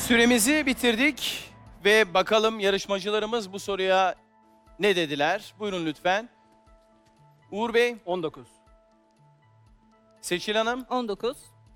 Süremizi bitirdik ve bakalım yarışmacılarımız bu soruya ne dediler? Buyurun lütfen. Uğur Bey, 19. Seçil Hanım, 19.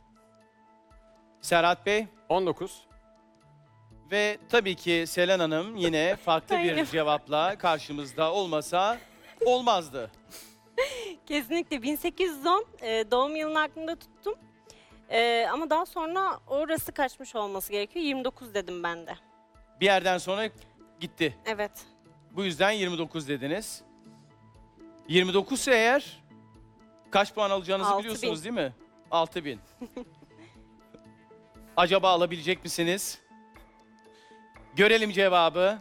Serhat Bey 19. ve tabii ki Selen Hanım yine farklı bir Aynen. cevapla karşımızda olmasa olmazdı. Kesinlikle 1810 doğum yılını aklımda tuttum. Ama daha sonra orası kaçmış olması gerekiyor. 29 dedim ben de. Bir yerden sonra gitti. Evet. Bu yüzden 29 dediniz. 29 ise eğer kaç puan alacağınızı 6.000. biliyorsunuz değil mi? 6000. Acaba alabilecek misiniz? Görelim cevabı.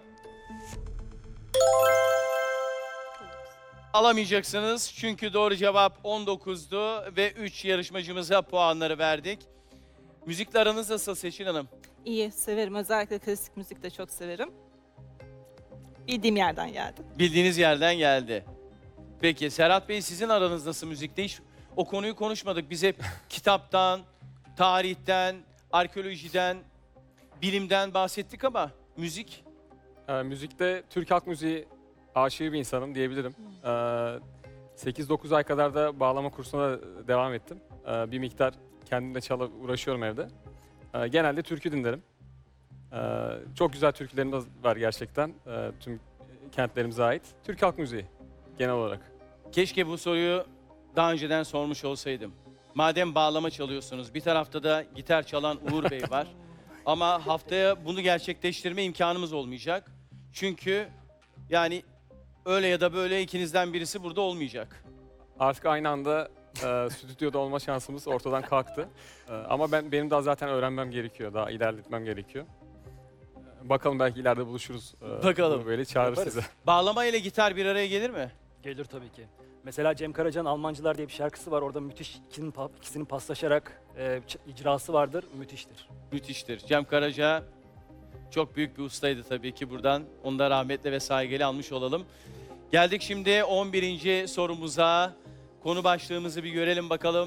Alamayacaksınız çünkü doğru cevap 19'du ve 3 yarışmacımıza puanları verdik. Müzikle aranız nasıl Seçil Hanım? İyi, severim. Özellikle klasik müzik de çok severim. Bildiğim yerden geldi. Bildiğiniz yerden geldi. Peki Serhat Bey sizin aranız nasıl müzikte? Hiç o konuyu konuşmadık. Biz hep kitaptan, tarihten, arkeolojiden, bilimden bahsettik ama müzik Müzikte Türk halk müziği aşığı bir insanım diyebilirim. 8-9 ay kadar da bağlama kursuna da devam ettim. Bir miktar kendim de çalıp uğraşıyorum evde. Genelde türkü dinlerim. Çok güzel türkülerimiz var gerçekten. Tüm kentlerimize ait. Türk halk müziği genel olarak. keşke bu soruyu daha önceden sormuş olsaydım. Madem bağlama çalıyorsunuz, bir tarafta da gitar çalan Uğur Bey var. Ama haftaya bunu gerçekleştirme imkanımız olmayacak. Çünkü yani öyle ya da böyle ikinizden birisi burada olmayacak. Artık aynı anda stüdyoda olma şansımız ortadan kalktı. Ama benim daha zaten öğrenmem gerekiyor. Daha ilerletmem gerekiyor. Bakalım belki ileride buluşuruz. Bakalım. Böyle çağırır Yaparız. size. Bağlama ile gitar bir araya gelir mi? Gelir tabii ki. Mesela Cem Karaca'nın Almancılar diye bir şarkısı var. Orada müthiş ikisinin paslaşarak icrası vardır. Müthiştir. Müthiştir. Cem Karaca çok büyük bir ustaydı tabii ki buradan. Onu da rahmetle ve saygıyla almış olalım. Geldik şimdi 11. sorumuza. Konu başlığımızı bir görelim bakalım.